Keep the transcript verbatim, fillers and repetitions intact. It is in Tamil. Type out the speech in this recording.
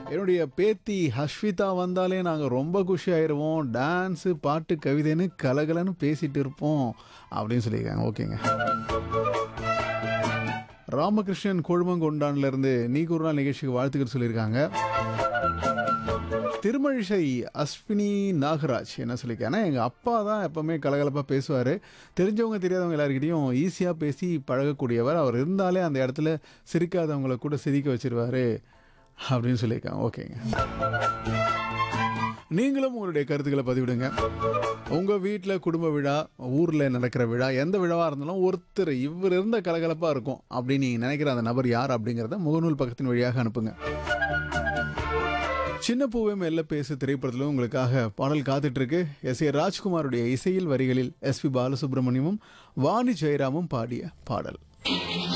என்னுடைய பேத்தி ஹஷ்விதா வந்தாலே நாங்கள் ரொம்ப குஷி ஆயிடுவோம். டான்ஸு, பாட்டு, கவிதைன்னு கலகலன்னு பேசிட்டு இருப்போம் அப்படின்னு சொல்லியிருக்காங்க. ஓகேங்க. ராமகிருஷ்ணன் கொழுமங்கொண்டான்லேருந்து நீக்கு ஒரு நாள் நிகழ்ச்சிக்கு வாழ்த்துக்கள் சொல்லியிருக்காங்க. திருமழிசை அஸ்வினி நாகராஜ் என்ன சொல்லியிருக்காங்கன்னா, எங்கள் அப்பா தான் எப்போவுமே கலகலப்பாக பேசுவார். தெரிஞ்சவங்க தெரியாதவங்க எல்லாருக்கிட்டையும் ஈஸியாக பேசி பழகக்கூடியவர். அவர் இருந்தாலே அந்த இடத்துல சிரிக்காதவங்களை கூட சிரிக்க வச்சிருவார் அப்படின்னு சொல்லியிருக்காங்க. ஓகேங்க. நீங்களும் உங்களுடைய கருத்துக்களை பதிவிடுங்க. உங்கள் வீட்டில் குடும்ப விழா, ஊரில் நடக்கிற விழா, எந்த விழாவாக இருந்தாலும் ஒருத்தர் இவர் இருந்த கலகலப்பாக இருக்கும் அப்படின்னு நீங்கள் நினைக்கிற அந்த நபர் யார் அப்படிங்கிறத முகநூல் பக்கத்தின் வழியாக அனுப்புங்க. சின்ன பூவே மெல்ல பேசு திரைப்படத்தில் உங்களுக்காக பாடல் காத்துட்டு இருக்கு. எஸ் ஏ ராஜ்குமாருடைய இசையில் வரிகளில் எஸ் பி பாலசுப்ரமணியமும் வாணி ஜெயராமும் பாடிய பாடல்.